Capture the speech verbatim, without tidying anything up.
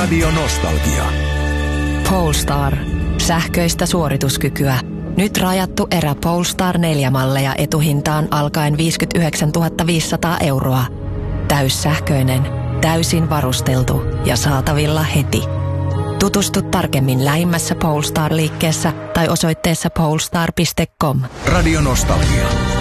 Radio Nostalgia. Polestar. Sähköistä suorituskykyä. Nyt rajattu erä Polestar neljä-malleja etuhintaan alkaen viisikymmentäyhdeksäntuhatta viisisataa euroa. Täyssähköinen, täysin varusteltu ja saatavilla heti. Tutustu tarkemmin lähimmässä Polestar-liikkeessä tai osoitteessa polestar piste com. Radio Nostalgia.